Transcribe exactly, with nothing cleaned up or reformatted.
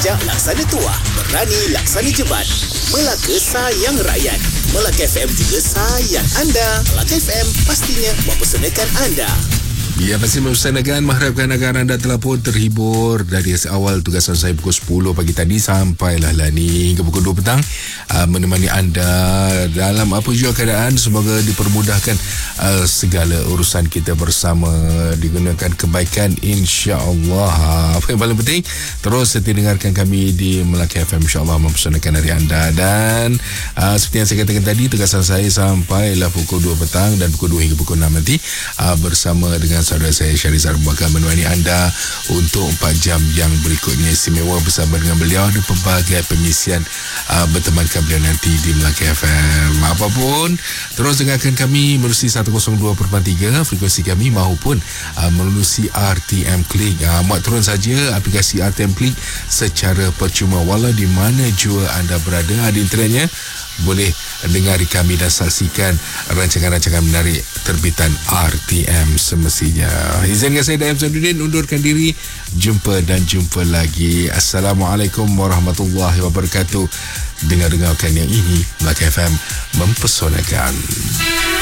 Bijak laksana tuah, berani laksana jebat. Melaka sayang rakyat. Melaka F M juga sayang anda. Melaka F M pastinya mempersembahkan anda. Ya, pasti mempersanakan, mengharapkan agar anda telah pun terhibur dari awal tugasan saya pukul sepuluh pagi tadi sampailah lah ni hingga pukul dua petang, uh, menemani anda dalam apa jua keadaan. Semoga dipermudahkan uh, segala urusan kita bersama, digunakan kebaikan insya-Allah. Apa yang paling penting, terus setia dengarkan kami di Melaka F M, insya-Allah mempersanakan hari anda. Dan uh, seperti yang saya katakan tadi, tugasan saya sampailah pukul dua petang dan pukul dua hingga pukul enam nanti uh, bersama dengan saudara saya Syarizal bakal menemani anda untuk empat jam yang berikutnya istimewa bersama dengan beliau di pelbagai pengisian uh, bertemankan beliau nanti di Melaka F M. Apapun, terus dengarkan kami melalui seratus dua perpuluhan tiga frekuensi kami maupun uh, melalui R T M Click. Uh, muat turun saja aplikasi R T M Click secara percuma walau di mana jua anda berada. Ada internetnya, boleh dengari kami dan saksikan rancangan-rancangan menarik terbitan R T M semestinya. Izinkan saya Daim Samsudin undurkan diri. Jumpa dan jumpa lagi. Assalamualaikum warahmatullahi wabarakatuh. Dengar-dengarkan yang ini, Melaka F M mempesonakan.